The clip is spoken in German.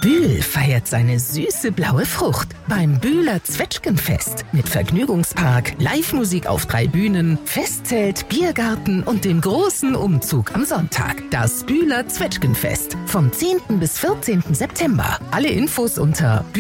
Bühl feiert seine süße blaue Frucht beim Bühler Zwetschgenfest mit Vergnügungspark, Live-Musik auf 3 Bühnen, Festzelt, Biergarten und dem großen Umzug am Sonntag. Das Bühler Zwetschgenfest vom 10. bis 14. September. Alle Infos unter